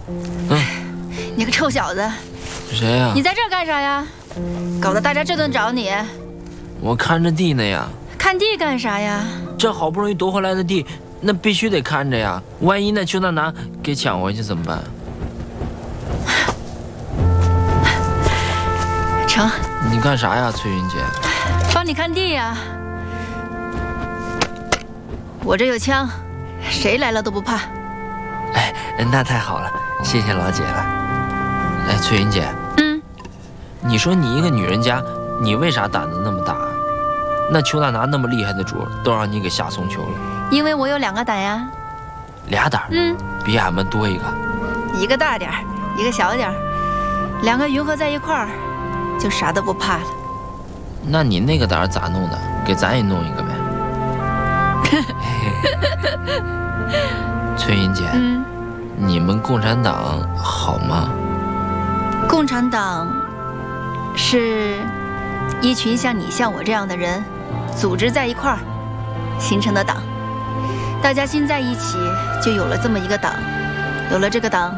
你个臭小子！ 谁呀？ 你在这儿干啥呀？搞得大家这顿找你。 我看着地呢呀。 看地干啥呀？ 这好不容易夺回来的地，那必须得看着呀。万一那邱大拿给抢回去怎么办？ 成。 你干啥呀，翠云姐？ 帮你看地呀。我这有枪，谁来了都不怕。 哎，那太好了，谢谢老姐了。哎，翠云姐，你说你一个女人家，你为啥胆子那么大？那邱大拿那么厉害的主，都让你给下松丘了。 因为我有2个胆呀。 俩胆？比俺们多一个。 一个大点儿，一个小点儿，2个匀合在一块儿，就啥都不怕了。 那你那个胆咋弄的？给咱也弄一个呗。翠云姐，你们共产党好吗？ 共产党是一群像你像我这样的人组织在一块儿形成的党，大家心在一起，就有了这么一个党。有了这个党，